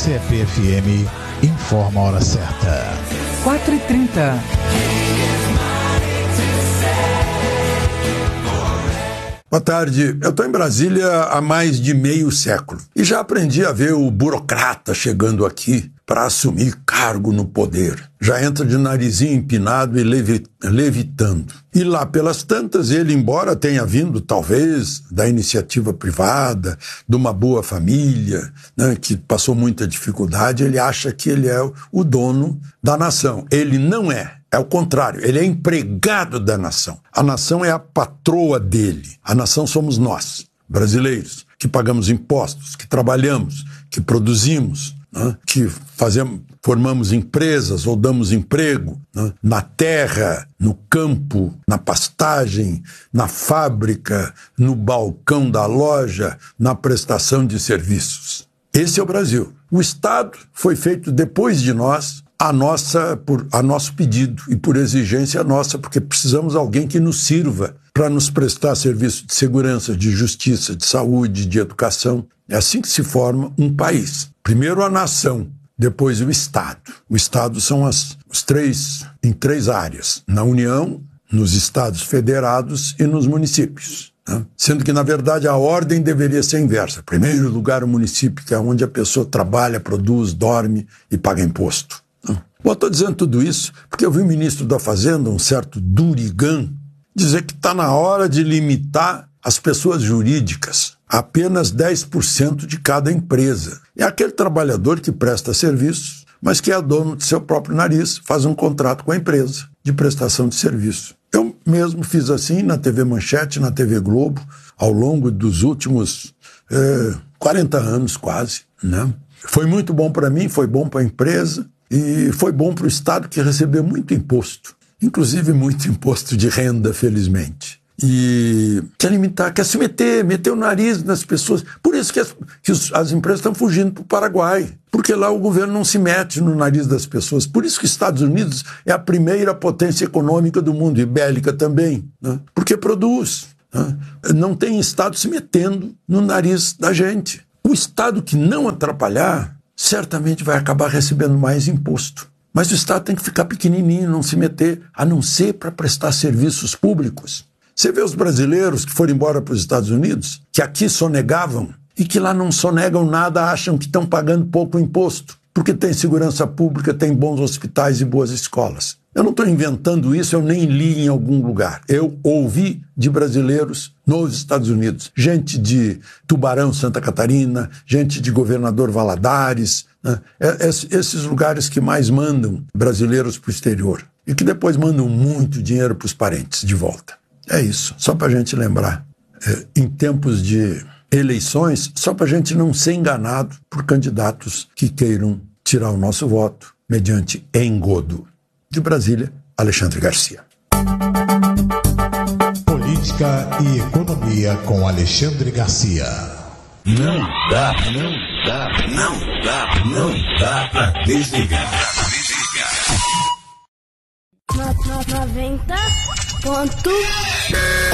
CPFM informa a hora certa. 4h30. Boa tarde. Eu estou em Brasília há mais de meio século e já aprendi a ver o burocrata chegando aqui para assumir cargo no poder. Já entra de narizinho empinado e levitando. E lá pelas tantas, ele, embora tenha vindo, talvez, da iniciativa privada, de uma boa família, né, que passou muita dificuldade, ele acha que ele é o dono da nação. Ele não é. É o contrário, ele é empregado da nação. A nação é a patroa dele. A nação somos nós, brasileiros, que pagamos impostos, que trabalhamos, que produzimos, né, que formamos empresas ou damos emprego, né, na terra, no campo, na pastagem, na fábrica, no balcão da loja, na prestação de serviços. Esse é o Brasil. O Estado foi feito depois de nós, a nosso pedido e por exigência nossa, porque precisamos de alguém que nos sirva para nos prestar serviço de segurança, de justiça, de saúde, de educação. É assim que se forma um país. Primeiro a nação, depois o Estado. O Estado são em três áreas: na União, nos Estados federados e nos municípios. Sendo que, na verdade, a ordem deveria ser inversa. Primeiro lugar o município, que é onde a pessoa trabalha, produz, dorme e paga imposto. Bom, estou dizendo tudo isso porque eu vi o ministro da Fazenda, um certo Durigan, dizer que está na hora de limitar as pessoas jurídicas a apenas 10% de cada empresa. É aquele trabalhador que presta serviços, mas que é dono de seu próprio nariz, faz um contrato com a empresa de prestação de serviço. Eu mesmo fiz assim na TV Manchete, na TV Globo, ao longo dos últimos 40 anos quase, né? Foi muito bom para mim, foi bom para a empresa e foi bom para o Estado, que recebeu muito imposto, inclusive muito imposto de renda, felizmente. E quer limitar, quer se meter o nariz nas pessoas. Por isso que as empresas estão fugindo para o Paraguai, porque lá o governo não se mete no nariz das pessoas. Por isso que os Estados Unidos é a primeira potência econômica do mundo, e bélica também, né? Porque produz, né? Não tem Estado se metendo no nariz da gente. O Estado que não atrapalhar certamente vai acabar recebendo mais imposto. Mas o Estado tem que ficar pequenininho, não se meter, a não ser para prestar serviços públicos. Você vê os brasileiros que foram embora para os Estados Unidos, que aqui sonegavam, e que lá não sonegam nada, acham que estão pagando pouco imposto, porque tem segurança pública, tem bons hospitais e boas escolas. Eu não estou inventando isso, eu nem li em algum lugar. Eu ouvi de brasileiros nos Estados Unidos. Gente de Tubarão, Santa Catarina, gente de Governador Valadares, né? Esses lugares que mais mandam brasileiros para o exterior. E que depois mandam muito dinheiro para os parentes de volta. É isso, só para a gente lembrar. Em tempos de eleições, só para a gente não ser enganado por candidatos que queiram tirar o nosso voto mediante engodo. De Brasília, Alexandre Garcia. Política e economia com Alexandre Garcia. Não dá pra desligar. 90.1